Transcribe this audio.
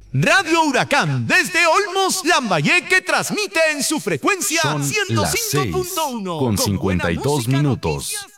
Radio Huracán desde Olmos, Lambayeque, transmite en su frecuencia Son las 105.1 6:52 minutos.